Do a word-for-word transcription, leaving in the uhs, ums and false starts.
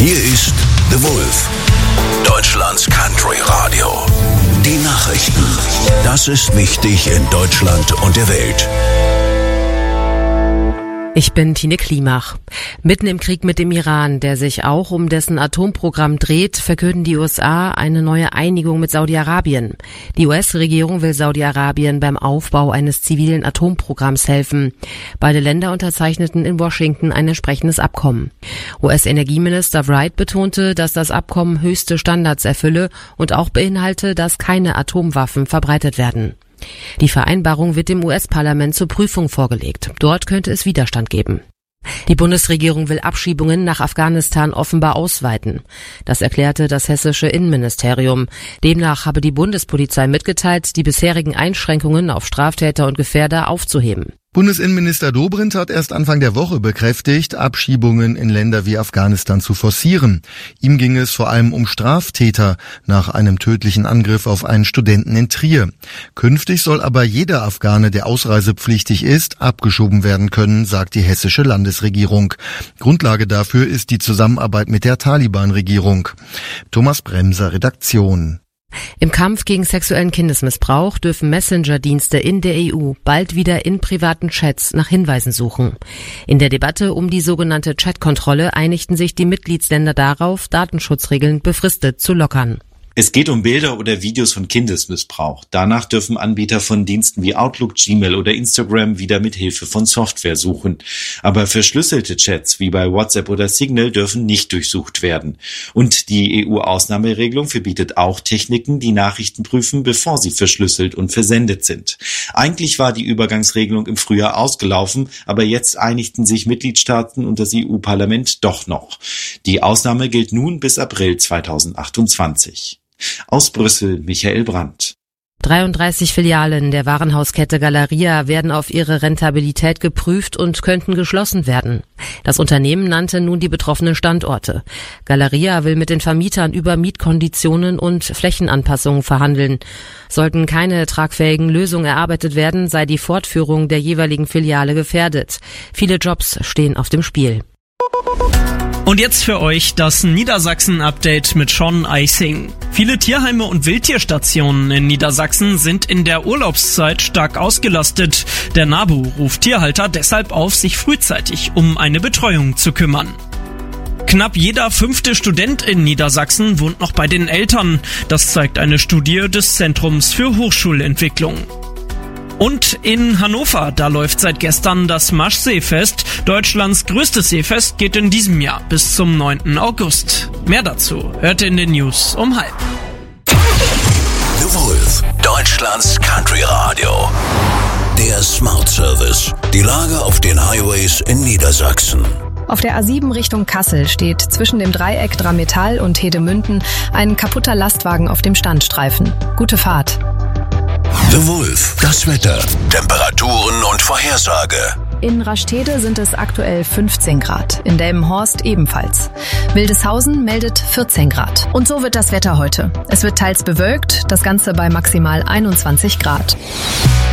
Hier ist The Wolf, Deutschlands Country Radio. Die Nachrichten. Das ist wichtig in Deutschland und der Welt. Ich bin Tine Klimach. Mitten im Krieg mit dem Iran, der sich auch um dessen Atomprogramm dreht, verkünden die U S A eine neue Einigung mit Saudi-Arabien. Die U S-Regierung will Saudi-Arabien beim Aufbau eines zivilen Atomprogramms helfen. Beide Länder unterzeichneten in Washington ein entsprechendes Abkommen. U S-Energieminister Wright betonte, dass das Abkommen höchste Standards erfülle und auch beinhalte, dass keine Atomwaffen verbreitet werden. Die Vereinbarung wird dem U S-Parlament zur Prüfung vorgelegt. Dort könnte es Widerstand geben. Die Bundesregierung will Abschiebungen nach Afghanistan offenbar ausweiten. Das erklärte das hessische Innenministerium. Demnach habe die Bundespolizei mitgeteilt, die bisherigen Einschränkungen auf Straftäter und Gefährder aufzuheben. Bundesinnenminister Dobrindt hat erst Anfang der Woche bekräftigt, Abschiebungen in Länder wie Afghanistan zu forcieren. Ihm ging es vor allem um Straftäter nach einem tödlichen Angriff auf einen Studenten in Trier. Künftig soll aber jeder Afghane, der ausreisepflichtig ist, abgeschoben werden können, sagt die hessische Landesregierung. Grundlage dafür ist die Zusammenarbeit mit der Taliban-Regierung. Thomas Bremser, Redaktion. Im Kampf gegen sexuellen Kindesmissbrauch dürfen Messenger-Dienste in der E U bald wieder in privaten Chats nach Hinweisen suchen. In der Debatte um die sogenannte Chatkontrolle einigten sich die Mitgliedsländer darauf, Datenschutzregeln befristet zu lockern. Es geht um Bilder oder Videos von Kindesmissbrauch. Danach dürfen Anbieter von Diensten wie Outlook, Gmail oder Instagram wieder mit Hilfe von Software suchen. Aber verschlüsselte Chats wie bei WhatsApp oder Signal dürfen nicht durchsucht werden. Und die E U-Ausnahmeregelung verbietet auch Techniken, die Nachrichten prüfen, bevor sie verschlüsselt und versendet sind. Eigentlich war die Übergangsregelung im Frühjahr ausgelaufen, aber jetzt einigten sich Mitgliedstaaten und das E U-Parlament doch noch. Die Ausnahme gilt nun bis April zweitausendachtundzwanzig. Aus Brüssel, Michael Brandt. dreiunddreißig Filialen der Warenhauskette Galeria werden auf ihre Rentabilität geprüft und könnten geschlossen werden. Das Unternehmen nannte nun die betroffenen Standorte. Galeria will mit den Vermietern über Mietkonditionen und Flächenanpassungen verhandeln. Sollten keine tragfähigen Lösungen erarbeitet werden, sei die Fortführung der jeweiligen Filiale gefährdet. Viele Jobs stehen auf dem Spiel. Und jetzt für euch das Niedersachsen-Update mit Sean Eising. Viele Tierheime und Wildtierstationen in Niedersachsen sind in der Urlaubszeit stark ausgelastet. Der NABU ruft Tierhalter deshalb auf, sich frühzeitig um eine Betreuung zu kümmern. Knapp jeder fünfte Student in Niedersachsen wohnt noch bei den Eltern. Das zeigt eine Studie des Zentrums für Hochschulentwicklung. Und in Hannover, da läuft seit gestern das Maschseefest. Deutschlands größtes Seefest geht in diesem Jahr bis zum neunten August. Mehr dazu hört ihr in den News um halb. The Wolf, Deutschlands Country Radio. Der Smart Service. Die Lage auf den Highways in Niedersachsen. Auf der A sieben Richtung Kassel steht zwischen dem Dreieck Drametall und Hedemünden ein kaputter Lastwagen auf dem Standstreifen. Gute Fahrt. The Wolf, das Wetter, Temperaturen und Vorhersage. In Rastede sind es aktuell fünfzehn Grad, in Delmenhorst ebenfalls. Wildeshausen meldet vierzehn Grad. Und so wird das Wetter heute. Es wird teils bewölkt, das Ganze bei maximal einundzwanzig Grad.